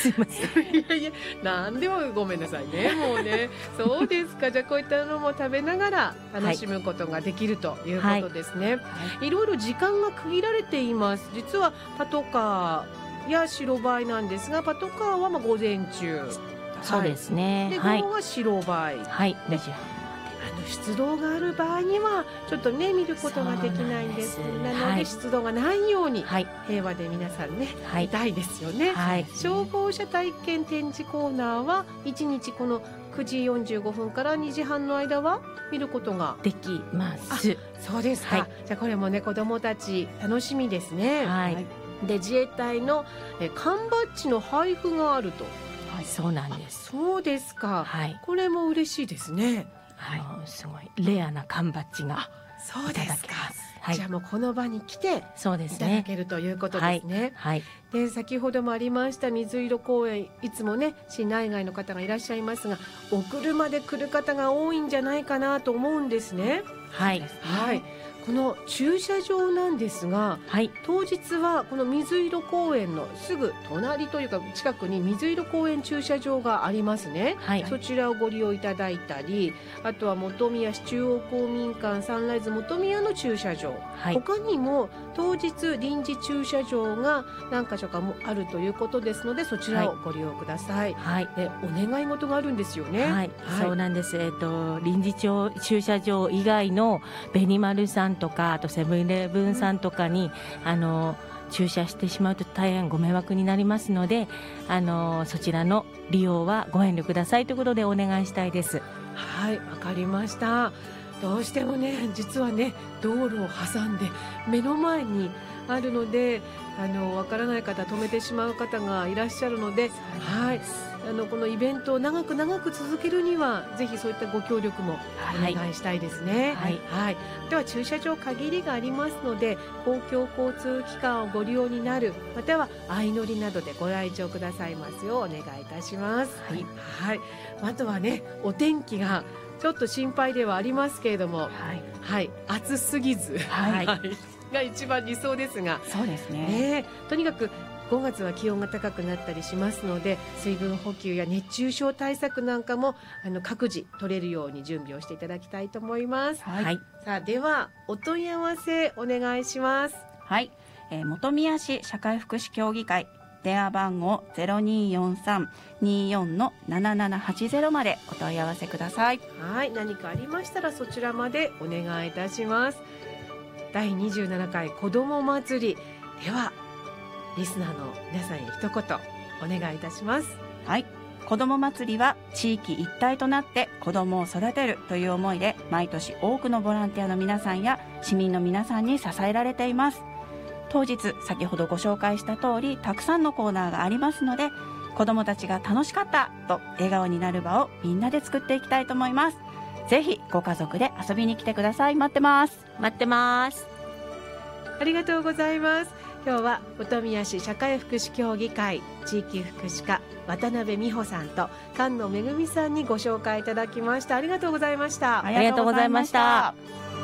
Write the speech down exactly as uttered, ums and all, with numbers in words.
すいませんいやいや、なんでもごめんなさいね。もうね、そうですか。じゃあこういったのも食べながら楽しむことができるということですね。はい、いろいろ時間が区切られています。実はパトカーや白バイなんですが、パトカーはまあ午前中。 そうですね。 で、午後は白バイ。 はい。 で、あの出動がある場合にはちょっとね見ることができないんです。なので、はい、出動がないように、はい、平和で皆さんね、はい、見たいですよね。はい、消防車体験展示コーナーはいちにちこのくじよんじゅうごふんからにじはんの間は見ることができます。 そうですか。はい、じゃあこれもね子どもたち楽しみですね。はい、で自衛隊のえ缶バッジの配布があると。 はい、そうなんです。 そうですか。はい、これも嬉しいですね。 はい、すごいレアな缶バッジがそうですか。 はい、 じゃあもうこの場に来てそうです、ね、 いただけるということですね。 はいはい、 で先ほどもありました水色公園、いつもね市内外の方がいらっしゃいますが、お車で来る方が多いんじゃないかなと思うんですね。 はい、 はい、この駐車場なんですが、はい、当日はこの水色公園のすぐ隣というか近くに水色公園駐車場がありますね。はい、そちらをご利用いただいたり、あとは本宮市中央公民館サンライズ本宮の駐車場、はい、他にも当日臨時駐車場が何か所かもあるということですので、そちらをご利用ください。はい、でお願い事があるんですよね。はい、 はい、そうなんです。えっと臨時駐車場以外のベニマルさんとかあとセブンイレブンさんとかに、うん、あの駐車してしまうと大変ご迷惑になりますので、あのそちらの利用はご遠慮くださいということでお願いしたいです。 はい、わかりました。どうしてもね実はね道路を挟んで目の前にあるので、あのわからない方止めてしまう方がいらっしゃるので、はい、あのこのイベントを長く長く続けるにはぜひそういったご協力もお願いしたいですね。はい、はいはい、では駐車場限りがありますので、公共交通機関をご利用になる、または相乗りなどでご来場くださいますようお願いいたします。はい、はい、あとはねお天気がちょっと心配ではありますけれども、はい、はい、暑すぎず、はい、が一番理想ですが、 そうですね。 ね、とにかくごがつは気温が高くなったりしますので、水分補給や熱中症対策なんかもあの各自取れるように準備をしていただきたいと思います。はい、さあではお問い合わせお願いします。 はい、えー、本宮市社会福祉協議会電話番号 ゼロにーよんさん にーよん ななななはちゼロ までお問い合わせください。 はい、何かありましたらそちらまでお願いいたします。だいにじゅうななかい子ども祭りではリスナーの皆さんへ一言お願いいたします。 はい、子ども祭りは地域一体となって子どもを育てるという思いで毎年多くのボランティアの皆さんや市民の皆さんに支えられています。当日先ほどご紹介した通りたくさんのコーナーがありますので、子どもたちが楽しかったと笑顔になる場をみんなで作っていきたいと思います。ぜひご家族で遊びに来てください。待ってます待ってますありがとうございます。今日は本宮市社会福祉協議会地域福祉課渡辺美穂さんと菅野めぐみさんにご紹介いただきました。ありがとうございました。 ありがとうございました。